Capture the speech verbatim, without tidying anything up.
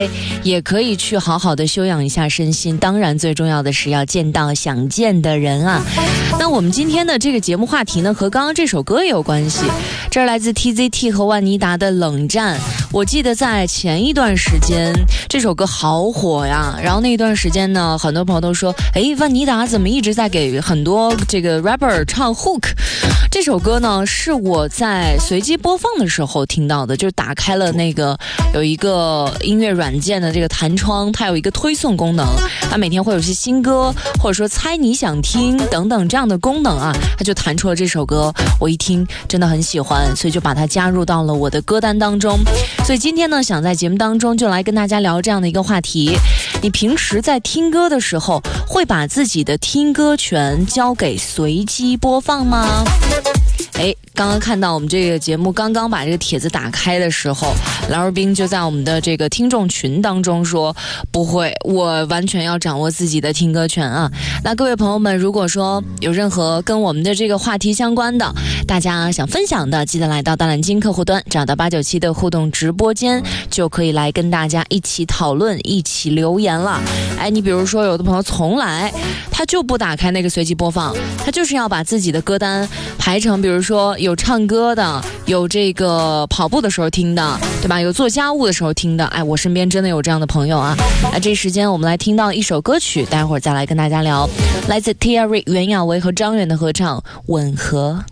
也可以去好好的休养一下身心，当然最重要的是要见到想见的人啊。那我们今天的这个节目话题呢，和刚刚这首歌也有关系，这是来自 T Z T 和万妮达的冷战。我记得在前一段时间这首歌好火呀，然后那一段时间呢，很多朋友都说，诶，万妮达怎么一直在给很多这个 rapper 唱 hook。 这首歌呢是我在随机播放的时候听到的，就是打开了那个有一个音乐软件的这个弹窗，它有一个推送功能，它每天会有一些新歌，或者说猜你想听等等这样的功能啊，它就弹出了这首歌。我一听真的很喜欢，所以就把它加入到了我的歌单当中。所以今天呢，想在节目当中就来跟大家聊这样的一个话题，你平时在听歌的时候会把自己的听歌权交给随机播放吗？哎，刚刚看到我们这个节目刚刚把这个帖子打开的时候，郎若冰就在我们的这个听众群当中说，不会，我完全要掌握自己的听歌权啊。那各位朋友们，如果说有任何跟我们的这个话题相关的，大家想分享的，记得来到大蓝鲸客户端，找到八九七的互动直播间，就可以来跟大家一起讨论，一起留言了。哎，你比如说有的朋友从来他就不打开那个随机播放，他就是要把自己的歌单排成，比如说有唱歌的，有这个跑步的时候听的，对吧？有做家务的时候听的。哎，我身边真的有这样的朋友啊。那这时间我们来听到一首歌曲，待会儿再来跟大家聊，来自 T R 袁娅维和张远的合唱《吻合》。